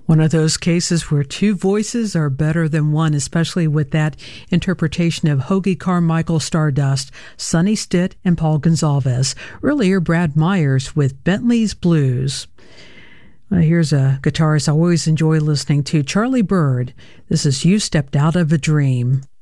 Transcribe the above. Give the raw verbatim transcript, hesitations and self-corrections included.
One of those cases where two voices are better than one, especially with that interpretation of Hoagy Carmichael Stardust, Sonny Stitt, and Paul Gonsalves. Earlier, Brad Myers with Bentley's Blues. Uh, here's a guitarist I always enjoy listening to, Charlie Byrd. This is You Stepped Out of a Dream.